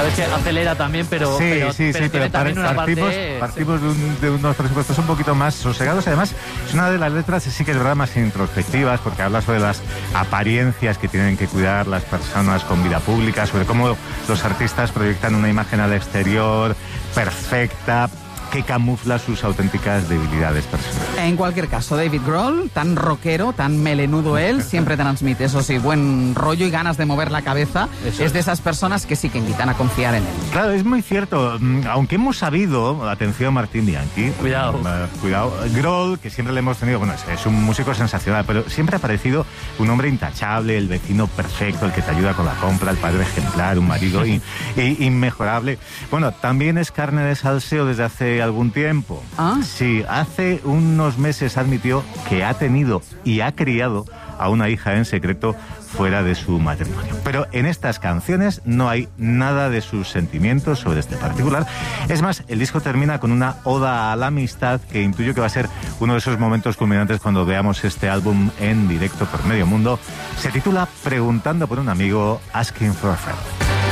es que acelera también, pero tiene también una parte... Partimos de unos presupuestos un poquito más sosegados. Además, es una de las letras, sí que es verdad, más introspectivas, porque habla sobre las apariencias que tienen que cuidar las personas con vida pública, sobre cómo los artistas proyectan una imagen al exterior perfecta, que camufla sus auténticas debilidades personales. En cualquier caso, David Grohl, tan rockero, tan melenudo él, siempre transmite, eso sí, buen rollo y ganas de mover la cabeza. Eso es de esas personas que sí que invitan a confiar en él. Claro, es muy cierto. Aunque hemos sabido, atención Martín Bianchi, cuidado, Grohl, que siempre le hemos tenido, bueno, es un músico sensacional, pero siempre ha parecido un hombre intachable, el vecino perfecto, el que te ayuda con la compra, el padre ejemplar, un marido inmejorable. Bueno, también es carne de salseo desde hace algún tiempo. Sí, hace unos meses admitió que ha tenido y ha criado a una hija en secreto fuera de su matrimonio. Pero en estas canciones no hay nada de sus sentimientos sobre este particular. Es más, el disco termina con una oda a la amistad que intuyo que va a ser uno de esos momentos culminantes cuando veamos este álbum en directo por medio mundo. Se titula Preguntando por un amigo, Asking for a Friend.